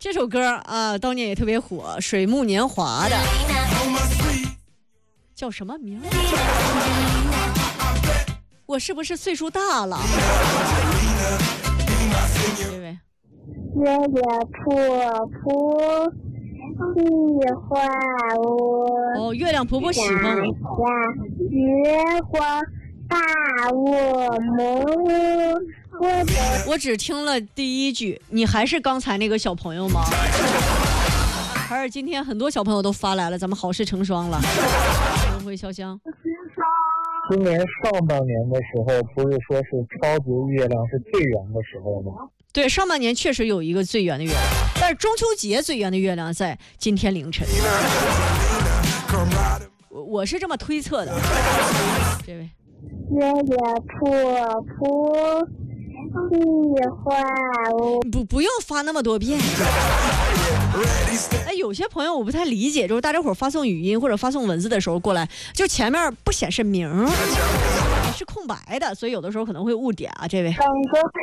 这首歌啊，当年也特别火，水木年华的，叫什么名？我是不是岁数大了？这位， 月月婆婆喜欢我。 哦，月亮婆婆喜欢我。 月光把我梦。 我只听了第一句，你还是刚才那个小朋友吗？还是今天很多小朋友都发来了，咱们好事成双了。会不会潇湘？ 今年上半年的时候，不是说是超级月亮是最圆的时候吗？ 对，上半年确实有一个最圆的月亮，但是中秋节最圆的月亮在今天凌晨。我是这么推测的。这位， 月月婆婆喜欢我。 不用发那么多遍。哎，有些朋友我不太理解，就是大家伙发送语音或者发送文字的时候过来，就前面不显示名，是空白的，所以有的时候可能会误点啊。这位， 整个